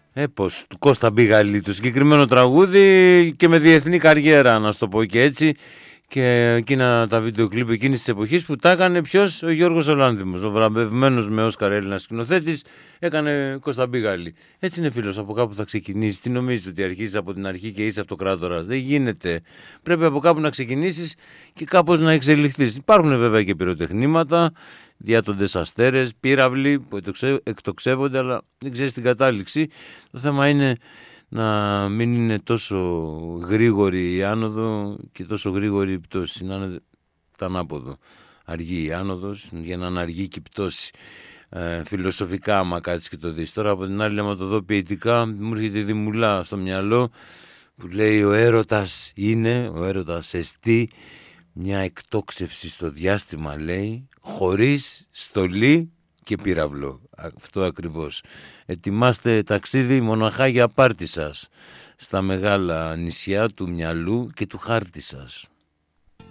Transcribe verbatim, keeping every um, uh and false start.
Ε, πώς, του Κώστα Μπίγαλη, το συγκεκριμένο τραγούδι και με διεθνή καριέρα, να σου το πω και έτσι. Και εκείνα τα βίντεο κλιπ εκείνης της εποχής που τα έκανε ποιος? Ο Γιώργος Ολάνθιμος, ο βραβευμένος με Όσκαρ Έλληνας σκηνοθέτης, έκανε Κώστα Μπίγαλη. Έτσι είναι, φίλος, από κάπου θα ξεκινήσεις. Τι νομίζεις, ότι αρχίζεις από την αρχή και είσαι αυτοκράτορας? Δεν γίνεται. Πρέπει από κάπου να ξεκινήσεις και κάπως να εξελιχθείς. Υπάρχουν βέβαια και πυροτεχνήματα, διάτοντες αστέρες, πύραυλοι που εκτοξεύονται, αλλά δεν ξέρεις την κατάληξη. Το θέμα είναι να μην είναι τόσο γρήγορη η άνοδο και τόσο γρήγορη η πτώση, να είναι τα ανάποδο. Αργή η άνοδος για να είναι αργή και η πτώση. Ε, φιλοσοφικά, άμα κάτσεις και το δεις. Τώρα από την άλλη, άμα το δω ποιητικά, μου έρχεται η Δημουλά στο μυαλό που λέει ο έρωτας είναι, ο έρωτας εστί, μια εκτόξευση στο διάστημα, λέει, χωρίς στολή και πύραυλο. Αυτό ακριβώς. Ετοιμάστε ταξίδι μοναχά για πάρτι σας στα μεγάλα νησιά του μυαλού και του χάρτη σας.